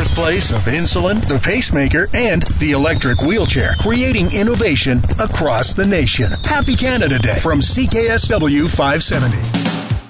birthplace of insulin, the pacemaker, and the electric wheelchair, creating innovation across the nation. Happy Canada Day from CKSW 570.